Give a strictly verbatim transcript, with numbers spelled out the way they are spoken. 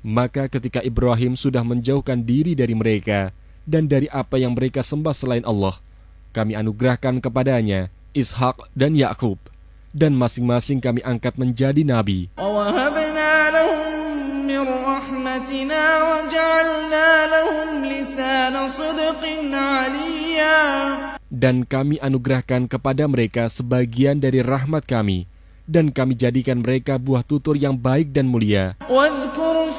Maka ketika Ibrahim sudah menjauhkan diri dari mereka dan dari apa yang mereka sembah selain Allah, kami anugerahkan kepadanya Ishak dan Yakub, dan masing-masing kami angkat menjadi nabi. Dan kami anugerahkan kepada mereka sebagian dari rahmat kami, dan kami jadikan mereka buah tutur yang baik dan mulia.